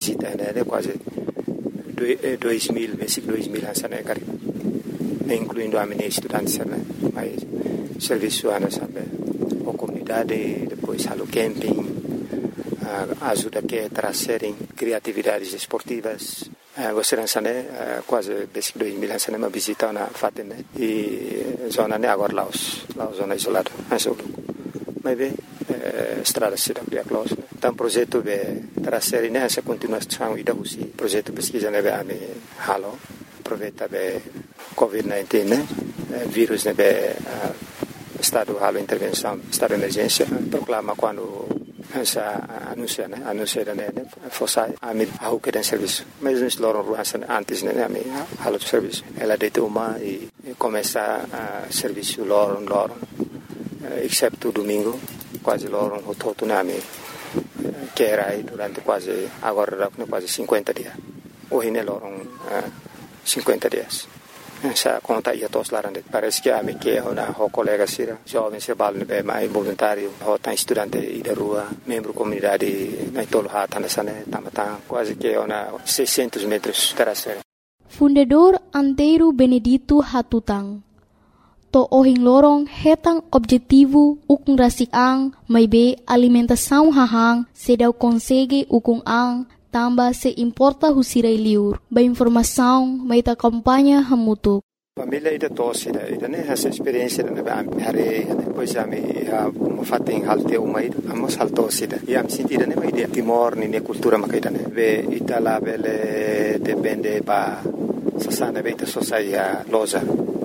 visita, né? Quase 2.000, versículo 2.000 hansane kari, incluindo a minha estudante, né? Mas serviço ana sabe, a comunidade, depois halo camping, ajuda que trazerem criatividades esportivas. Você hansane quase versículo 2.000 hansane uma visita na Fatene e zona né agora Laos zona isolada, mas bem estrada cidade de Laos. Então projeto de trazer nessa continuação e da usi projeto pesquisa né be halo aproveita be COVID-19 né vírus né be estado halo intervenção estado de emergência proclama quando essa anuncia né força a mim a que tem serviço mas nós loram antes né a mim halo de serviço ela deita uma e começa a serviço loram exceto domingo quase loram o todo na mim que era aí durante quase agora quase 50 dias hoje né loram 50 dias essa conta ia todos lá dentro parece que a mim que é uma colega sira jovem se bala né mais voluntário tá estudante e da rua membro comunidade na tolo hata nessa né tamata quase que é uma 600 metros terraceira. Fundador Antero Benedito Hatutang to ohing lorong hetang objetivo ukung rasik ang may be alimentação hahang sedau consegue ukung ang tamba se importa husirai liur ba informação may ta kampanya hamutuk. Família ida tosse ida né essa experiência né hare depois a me fatem halte uma ida amos haltosse ida e am sentida né ida timor ne cultura makaida né ve itala bele depende ba sasana beita sosaia loza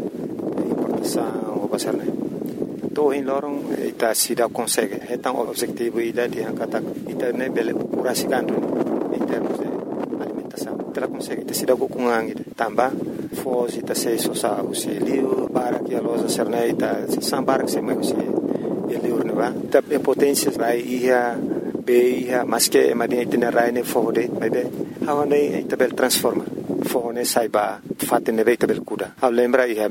o pasar né to em lorong ita sida consegue então objetivo ida de kata ita né bele curasicando em termos de alimentação ela consegue ita sida com anga tamba fosse ita se sosa o se liu para que a loja serna ita sambar que se mais se liu né va ita potência vai ia be mas que madin itinerário né fode mas be hawane ita bel transforma fone saiba fatene veita bel kuda a lembra ia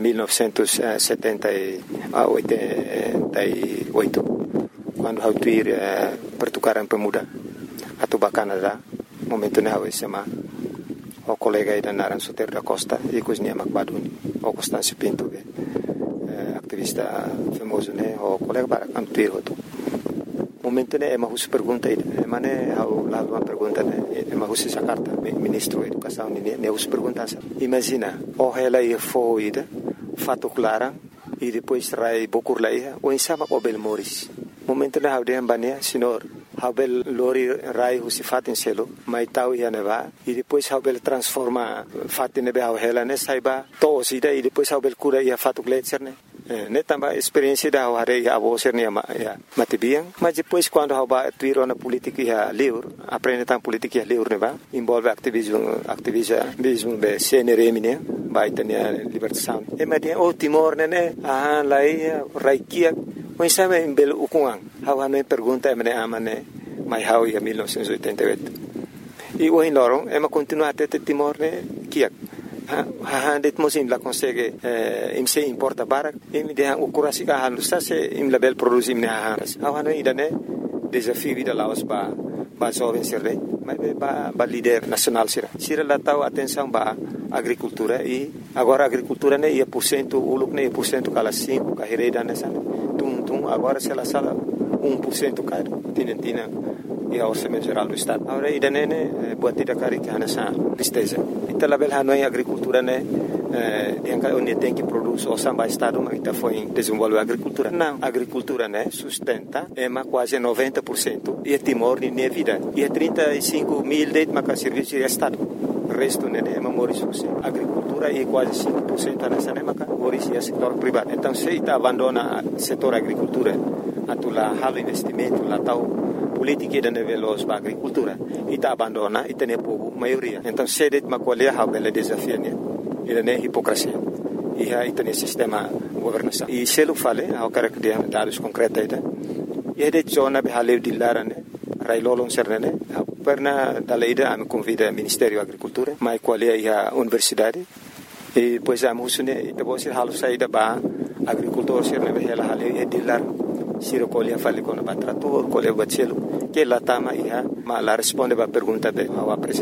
1988 quando hautuir pertukaran pemuda atau Canada momento ne hawe sema o colega ida naran Soter da Costa e cozinha Macbaduni o Constâncio Pinto ativista famoso né o colega para antuir outro momento né uma russa pergunta ida mane hau lá uma pergunta né uma russa essa carta ministro da educação né russa pergunta imagina o ela ia foida fato clara e depois rai bokur lá ia o insama o bel moris momento né hau de ambania senhor Habel lori rai husi fatin selo mai tau ia neva e depois Habel transforma fatin nebe hau hela ne saiba to sida e depois Habel cura ia fatu gletser né né tamba experiência da hare ia abo ser ne matibiang mas depois quando haba tuiro na política ia livre aprende tam política ia livre neva envolve ativismo be CNRM né vai ter libertação e madia o Timor né lá ia raikia mas sabe em belo ukuang hawa me pergunta me amane mai hau ia 1988 e o em lorong ema continua até Timor né kiak ha det mosim la consegue im se importa barak im de o curasi ka halu sa se im label produzim ne hawa no ida né desafio vida Laos ba jovem ser rei mas ba líder nacional sira la tau atenção ba agricultura e agora agricultura né ia % uluk né % kala 5 ka hereda nessa tum agora se la sala 1% caro tinha e ao orçamento geral do estado agora ida né buatida cari que nessa tristeza ita label hanoi agricultura né onde tem que produzir o samba estado mas ita foi desenvolver agricultura não agricultura né sustenta quase 90% e Timor nem vida e 35 mil de maca serviço de estado resto né moris agricultura e quase 5% nessa né maca moris é setor privado então se ita abandona setor agricultura atula halo investimento lá tal política da nível da agricultura ita abandona ita ne povo maioria então se det macolia ha bela desafio né ida ne hipocrisia e ha ita ne sistema governação e se lo fale ha característica dados concreta ida e det zona be haleu dilara né rai lolong serne perna dalla ida am convida Ministério da Agricultura mai qualia ia universidade e pois am husune ita bosi halu saida ba agricultor serne be hela haleu e dilar siro colia fale con a trator colia bacelo que la tama ia ma la responde ba pergunta be